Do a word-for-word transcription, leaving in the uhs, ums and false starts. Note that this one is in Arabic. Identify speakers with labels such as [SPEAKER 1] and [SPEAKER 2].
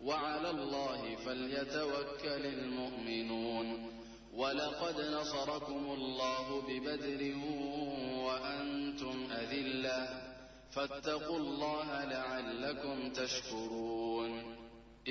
[SPEAKER 1] وعلى الله فليتوكل المؤمنون. ولقد نصركم الله ببدر وأنتم أذلة فاتقوا الله لعلكم تشكرون.